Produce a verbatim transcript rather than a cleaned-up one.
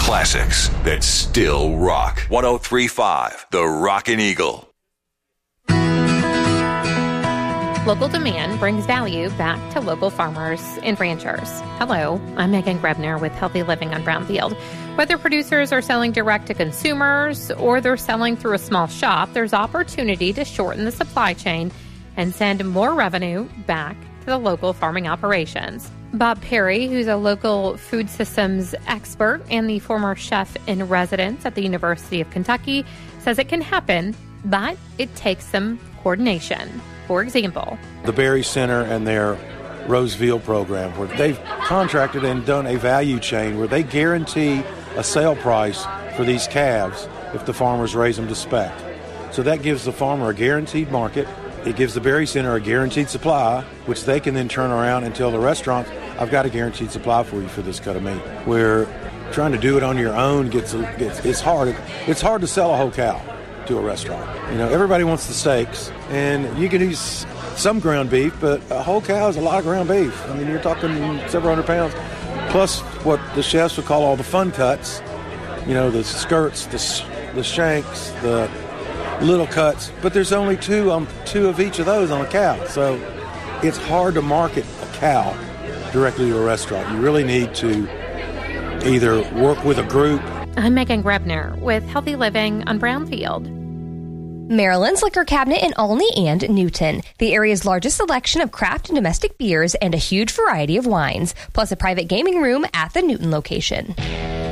Classics that still rock. one oh three point five The Rockin' Eagle. Local demand brings value back to local farmers and ranchers. Hello, I'm Megan Grebner with Healthy Living on Brownfield. Whether producers are selling direct to consumers or they're selling through a small shop, there's opportunity to shorten the supply chain and send more revenue back to the local farming operations. Bob Perry, who's a local food systems expert and the former chef in residence at the University of Kentucky, says it can happen, but it takes some coordination. For example, the Berry Center and their Roseville program, where they've contracted and done a value chain where they guarantee a sale price for these calves if the farmers raise them to spec. So that gives the farmer a guaranteed market. It gives the Berry Center a guaranteed supply, which they can then turn around and tell the restaurant, I've got a guaranteed supply for you for this cut of meat. Where trying to do it on your own gets, gets it's hard. It's hard to sell a whole cow to a restaurant. You know, everybody wants the steaks, and you can use some ground beef, but a whole cow is a lot of ground beef. I mean, you're talking several hundred pounds, plus what the chefs would call all the fun cuts, you know, the skirts, the, the shanks, the little cuts, but there's only two um, two of each of those on a cow, so it's hard to market a cow directly to a restaurant. You really need to either work with a group. I'm Megan Grebner with Healthy Living on Brownfield. Maryland's Liquor Cabinet in Olney and Newton, the area's largest selection of craft and domestic beers and a huge variety of wines, plus a private gaming room at the Newton location.